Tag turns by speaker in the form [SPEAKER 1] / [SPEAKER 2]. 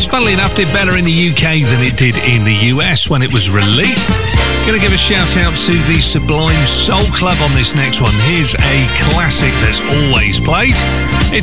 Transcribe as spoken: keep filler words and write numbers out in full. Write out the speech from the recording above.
[SPEAKER 1] This, funnily enough, did better in the U K than it did in the U S when it was released. Going to give a shout out to the Sublime Soul Club on this next one. Here's a classic that's always played. It's